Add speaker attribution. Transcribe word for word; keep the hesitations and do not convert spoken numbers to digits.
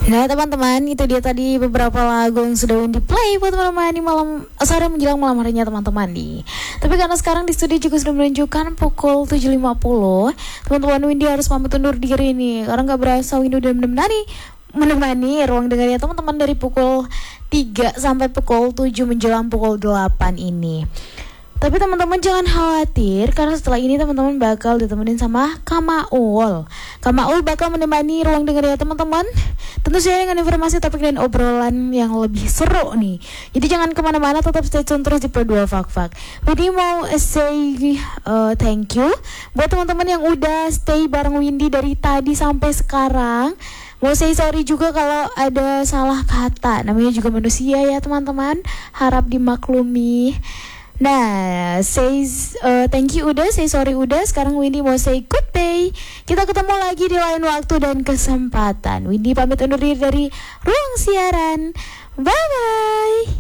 Speaker 1: Nah teman-teman, itu dia tadi beberapa lagu yang sudah Windy play buat teman-teman di malam sore menjelang malam harinya teman-teman nih. Tapi karena sekarang di studio juga sudah menunjukkan pukul tujuh lima puluh, teman-teman Windy harus pamit undur diri nih. Karena gak berasa Windy udah menemani menemani ruang dengarnya teman-teman dari pukul tiga sampai pukul tujuh menjelang pukul delapan ini. Tapi teman-teman jangan khawatir, karena setelah ini teman-teman bakal ditemenin sama Kamaul. Kamaul bakal menemani ruang dengar ya teman-teman. Tentu saja dengan informasi, topik, dan obrolan yang lebih seru nih. Jadi jangan kemana-mana, tetap stay tune terus di Pro dua Fak-Fak. Windy mau say uh, thank you buat teman-teman yang udah stay bareng Windy dari tadi sampai sekarang. Mau say sorry juga kalau ada salah kata, namanya juga manusia ya teman-teman, harap dimaklumi. Nah, say uh, thank you udah, say sorry udah. Sekarang Windy mau say goodbye. Kita ketemu lagi di lain waktu dan kesempatan. Windy pamit undur diri dari ruang siaran. Bye bye.